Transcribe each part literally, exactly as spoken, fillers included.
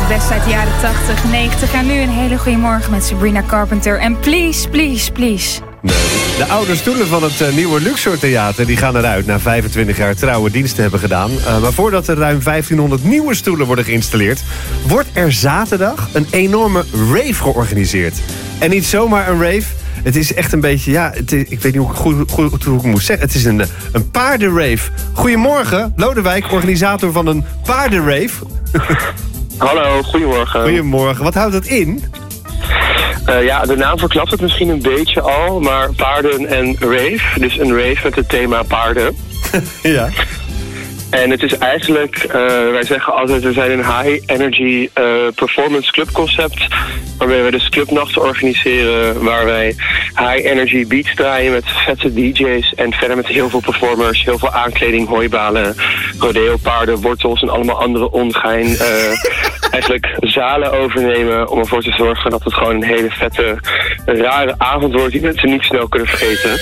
het beste uit de jaren tachtig, negentig. En nu een hele goede morgen met Sabrina Carpenter. En please, please, please. Nee. De oude stoelen van het uh, nieuwe Luxor Theater die gaan eruit na vijfentwintig jaar trouwe dienst te hebben gedaan. Uh, maar voordat er ruim vijftienhonderd nieuwe stoelen worden geïnstalleerd, wordt er zaterdag een enorme rave georganiseerd. En niet zomaar een rave. Het is echt een beetje, ja, het is, ik weet niet hoe ik, goed, goed, hoe ik moet zeggen. Het is een, een paardenrave. Goedemorgen, Lodewijk, organisator van een paardenrave. Hallo, goedemorgen. Goedemorgen, wat houdt het in? Uh, ja, de naam verklapt het misschien een beetje al, maar paarden en rave. Dus een rave met het thema paarden. Ja. En het is eigenlijk, uh, wij zeggen altijd, we zijn een high energy uh, performance club concept. Waarbij we dus clubnachten organiseren, waar wij high energy beats draaien met vette D J's. En verder met heel veel performers, heel veel aankleding, hooibalen, rodeo paarden, wortels en allemaal andere ongein. Uh, eigenlijk zalen overnemen om ervoor te zorgen dat het gewoon een hele vette, rare avond wordt die mensen niet snel kunnen vergeten.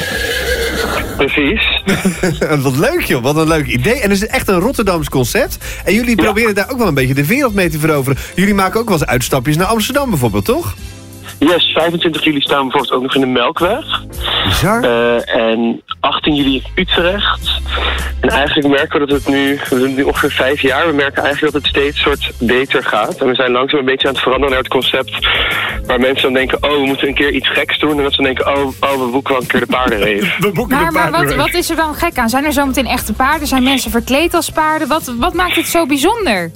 Precies. Wat leuk joh, wat een leuk idee. En het is echt een Rotterdams concept. En jullie proberen ja. daar ook wel een beetje de wereld mee te veroveren. Jullie maken ook wel eens uitstapjes naar Amsterdam bijvoorbeeld, toch? Yes, vijfentwintig juli staan we bijvoorbeeld ook nog in de Melkweg. Bizar. Uh, en achttien juli in Utrecht. En eigenlijk merken we dat het nu, we doen het nu ongeveer vijf jaar, we merken eigenlijk dat het steeds soort beter gaat. En we zijn langzaam een beetje aan het veranderen naar het concept waar mensen dan denken, oh, we moeten een keer iets geks doen. En dat ze denken, oh, oh we boeken wel een keer de paardenrave. we boeken maar de maar paardenrave. wat, wat is er dan gek aan? Zijn er zometeen echte paarden? Zijn mensen verkleed als paarden? Wat, wat maakt het zo bijzonder?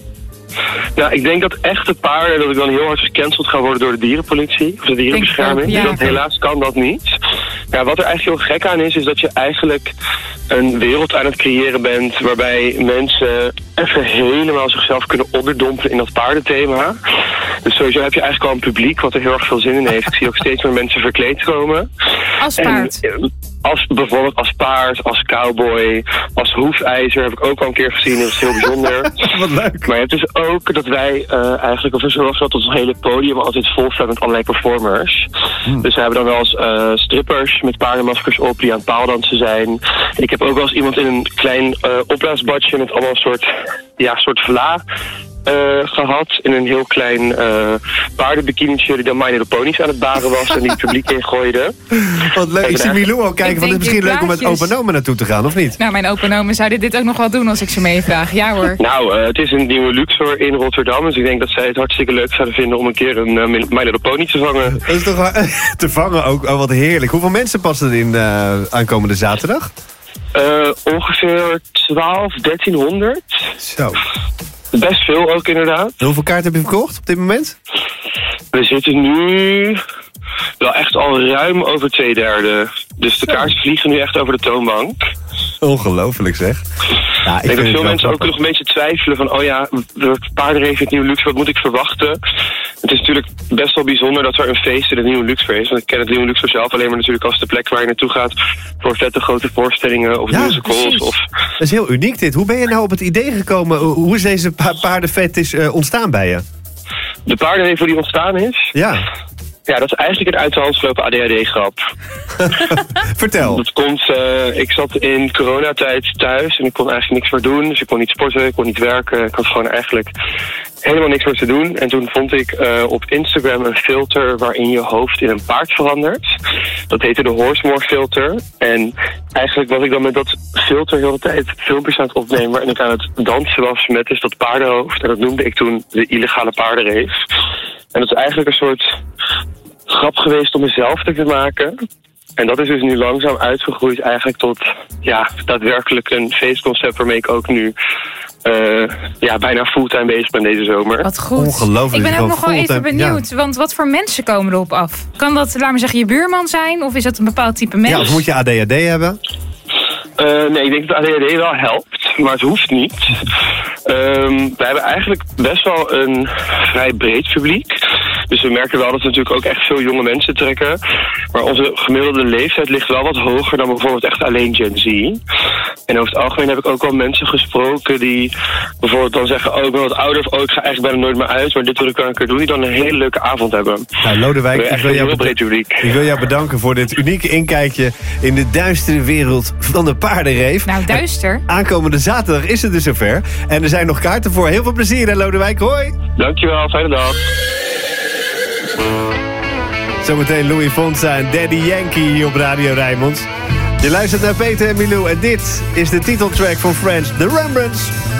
Nou, ik denk dat echte paarden, dat ik dan heel hard gecanceld ga worden door de dierenpolitie. Of de dierenbescherming. Ook, ja. dat, helaas kan dat niet. Ja, wat er eigenlijk heel gek aan is, is dat je eigenlijk een wereld aan het creëren bent waarbij mensen even helemaal zichzelf kunnen onderdompelen in dat paardenthema. Dus sowieso heb je eigenlijk al een publiek wat er heel erg veel zin in heeft. Ik zie ook steeds meer mensen verkleed komen. Als paard? En, als, bijvoorbeeld als paard, als cowboy, als hoefijzer heb ik ook al een keer gezien. Dat is heel bijzonder. Wat leuk. Maar je hebt dus ook dat wij uh, eigenlijk ervoor zorgen dat ons hele podium altijd vol staat met allerlei performers. Hmm. Dus we hebben dan wel eens uh, strippers met paardenmaskers op die aan het paaldansen zijn. Ik heb ook wel eens iemand in een klein uh, opblaasbadje met allemaal een soort, ja, soort vla Uh, gehad in een heel klein uh, paardenbikinietje die dan My Little Ponies aan het baren was en die het publiek ingooide. Wat leuk. Ik zie Milou al kijken, want het is misschien leuk om met plaatjes. opa en oma naartoe te gaan, of niet? Nou, mijn opa en oma zouden dit ook nog wel doen als ik ze meevraag. Ja hoor. Nou, uh, het is een nieuwe Luxor in Rotterdam, dus ik denk dat zij het hartstikke leuk zouden vinden om een keer een uh, My Little Pony te vangen. Dat is toch wel, te vangen ook, oh, wat heerlijk. Hoeveel mensen passen er in uh, aankomende zaterdag? Uh, ongeveer twaalf, dertienhonderd. Zo. Best veel ook inderdaad. En hoeveel kaarten heb je verkocht op dit moment? We zitten nu wel echt al ruim over twee derde. Dus de kaarten vliegen nu echt over de toonbank. Ongelooflijk zeg. Ja, ik, ik denk dat veel mensen grappig. ook nog een beetje twijfelen van, oh ja, de paardenrave in het nieuwe Luxor, wat moet ik verwachten? Het is natuurlijk best wel bijzonder dat er een feest in het nieuwe Luxor is. Want ik ken het nieuwe Luxor zelf alleen maar natuurlijk als de plek waar je naartoe gaat voor vette grote voorstellingen of ja, musicals. Precies. Of... Dat is heel uniek dit. Hoe ben je nou op het idee gekomen? Hoe is deze pa- paardenfetish uh, ontstaan bij je? De paardenrave die ontstaan is? Ja. Ja, dat is eigenlijk een uit de hand gelopen A D H D-grap. Vertel. Dat komt, uh, ik zat in coronatijd thuis en ik kon eigenlijk niks meer doen. Dus ik kon niet sporten, ik kon niet werken. Ik had gewoon eigenlijk helemaal niks meer te doen. En toen vond ik uh, op Instagram een filter waarin je hoofd in een paard verandert. Dat heette de Horsemore filter. En eigenlijk was ik dan met dat filter heel de tijd filmpjes aan het opnemen waarin ik aan het dansen was met dus dat paardenhoofd. En dat noemde ik toen de illegale paardenrace. En dat is eigenlijk een soort grap geweest om mezelf te maken. En dat is dus nu langzaam uitgegroeid eigenlijk tot ja, daadwerkelijk een feestconcept waarmee ik ook nu uh, ja, bijna fulltime bezig ben deze zomer. Wat goed. Ongelooflijk. Ik ben ook nog wel even fulltime, benieuwd, ja. Want wat voor mensen komen erop af? Kan dat, laat maar zeggen, je buurman zijn? Of is dat een bepaald type mens? Ja, of moet je A D H D hebben? Uh, nee, ik denk dat A D H D wel helpt, maar het hoeft niet. Um, we hebben eigenlijk best wel een vrij breed publiek. Dus we merken wel dat we natuurlijk ook echt veel jonge mensen trekken. Maar onze gemiddelde leeftijd ligt wel wat hoger dan bijvoorbeeld echt alleen Gen Z. En over het algemeen heb ik ook wel mensen gesproken die bijvoorbeeld dan zeggen, oh, ik ben wat ouder, of oh, ik ga eigenlijk bijna nooit meer uit, maar dit wil ik wel een keer doen, die dan een hele leuke avond hebben. Nou, Lodewijk, ik wil, jou bed- ik wil jou bedanken voor dit unieke inkijkje in de duistere wereld van de paardenrave. Nou, duister. En aankomende zaterdag is het dus zover. En er zijn nog kaarten voor. Heel veel plezier, hè, Lodewijk. Hoi! Dankjewel, fijne dag. Zometeen Louis Fonsa en Daddy Yankee hier op Radio Rijnmond. Je luistert naar Peter en Milou en dit is de titeltrack van Friends, The Rembrandts.